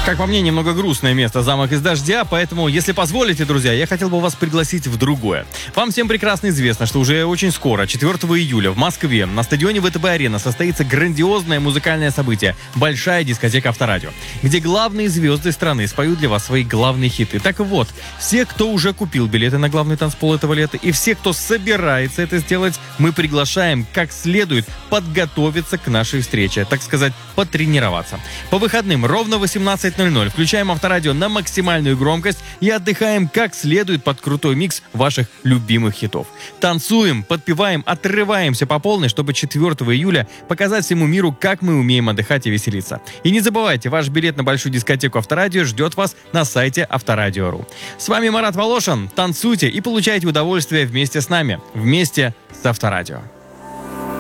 Как по мне, немного грустное место «Замок из дождя», поэтому, если позволите, друзья, я хотел бы вас пригласить в другое. Вам всем прекрасно известно, что уже очень скоро, 4 июля, в Москве, на стадионе ВТБ-Арена состоится грандиозное музыкальное событие «Большая дискотека Авторадио», где главные звезды страны споют для вас свои главные хиты. Так вот, все, кто уже купил билеты на главный танцпол этого лета, и все, кто собирается это сделать, мы приглашаем как следует подготовиться к нашей встрече, так сказать, потренироваться. По выходным ровно 18:00 включаем Авторадио на максимальную громкость и отдыхаем как следует под крутой микс ваших любимых хитов. Танцуем, подпеваем, отрываемся по полной, чтобы 4 июля показать всему миру, как мы умеем отдыхать и веселиться. И не забывайте, ваш билет на большую дискотеку Авторадио ждет вас на сайте Авторадио.ру. С вами Марат Волошин. Танцуйте и получайте удовольствие вместе с нами, вместе с Авторадио.